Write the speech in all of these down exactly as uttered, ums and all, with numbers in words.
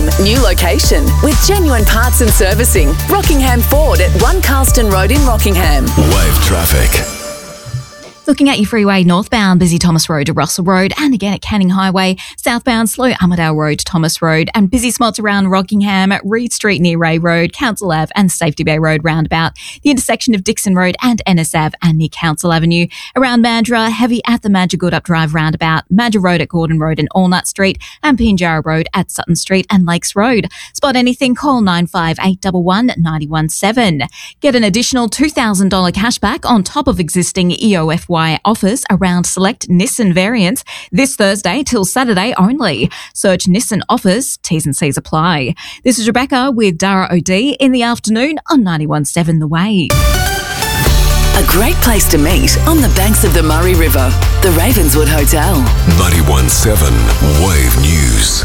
new location with genuine parts and servicing. Rockingham Ford at One Carlston Road in Rockingham. Wave traffic. Looking at your freeway northbound, busy Thomas Road to Russell Road, and again at Canning Highway, southbound slow Armidale Road to Thomas Road, and busy spots around Rockingham at Reed Street near Ray Road, Council Ave and Safety Bay Road roundabout, the intersection of Dixon Road and Ennis Ave and near Council Avenue. Around Mandurah, heavy at the Madger Good Up Drive roundabout, Madger Road at Gordon Road and Allnut Street, and Pinjarra Road at Sutton Street and Lakes Road. Spot anything, call nine five eight one one, nine one seven. Get an additional two thousand dollars cashback on top of existing E O F Y offers around select Nissan variants this Thursday till Saturday only. Search Nissan offers, T's and C's apply. This is Rebecca with Dara O'D in the afternoon on ninety-one point seven The Wave. A great place to meet on the banks of the Murray River. The Ravenswood Hotel. ninety-one point seven Wave News.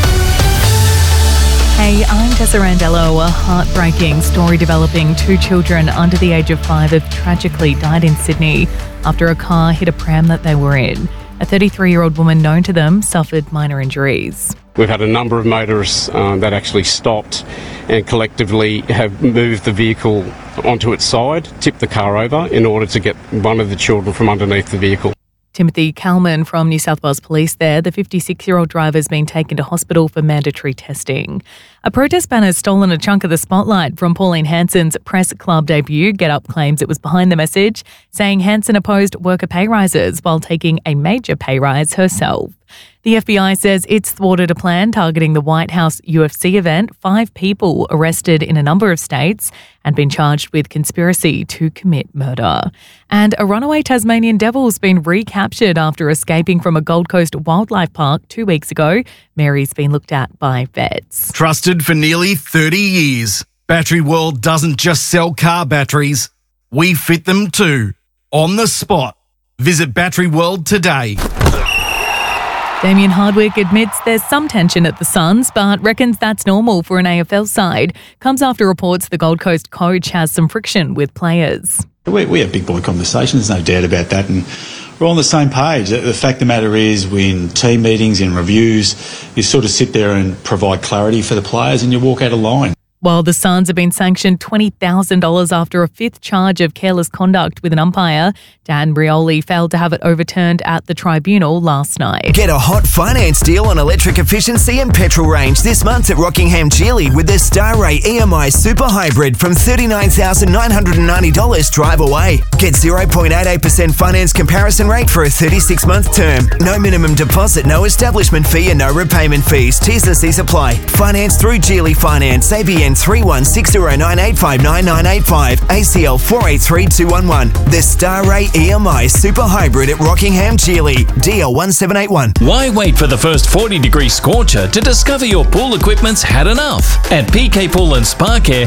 Hey, I'm Tessa Randello. A heartbreaking story developing. Two children under the age of five have tragically died in Sydney after a car hit a pram that they were in. A thirty-three-year-old woman known to them suffered minor injuries. We've had a number of motorists um, that actually stopped and collectively have moved the vehicle onto its side, tipped the car over in order to get one of the children from underneath the vehicle. Timothy Kalman from New South Wales Police there. The fifty-six-year-old driver has been taken to hospital for mandatory testing. A protest banner has stolen a chunk of the spotlight from Pauline Hanson's Press Club debut. Get Up claims it was behind the message, saying Hanson opposed worker pay rises while taking a major pay rise herself. The F B I says it's thwarted a plan targeting the White House U F C event. Five people arrested in a number of states and been charged with conspiracy to commit murder. And a runaway Tasmanian devil's been recaptured after escaping from a Gold Coast wildlife park two weeks ago. Mary's been looked at by vets. Trusted for nearly thirty years, Battery World doesn't just sell car batteries. We fit them too. On the spot. Visit Battery World today. Damien Hardwick admits there's some tension at the Suns, but reckons that's normal for an A F L side. Comes after reports the Gold Coast coach has some friction with players. We, we have big boy conversations, there's no doubt about that, and we're all on the same page. The fact of the matter is, we in team meetings, in reviews, you sort of sit there and provide clarity for the players and you walk out of line. While the Suns have been sanctioned twenty thousand dollars after a fifth charge of careless conduct with an umpire, Dan Brioli failed to have it overturned at the tribunal last night. Get a hot finance deal on electric efficiency and petrol range this month at Rockingham Geely with their Starray E M I Super Hybrid from thirty-nine thousand nine hundred ninety dollars drive away. Get zero point eight eight percent finance comparison rate for a thirty-six month term. No minimum deposit, no establishment fee and no repayment fees. T's and C's apply. Finance through Geely Finance. A B N three one six zero nine eight five nine nine eight five, A C L four eight three two one one. The Starray E M I Super Hybrid at Rockingham Geely, D L one seven eight one. Why wait for the first forty degree scorcher to discover your pool equipment's had enough? At P K Pool and Spa Care,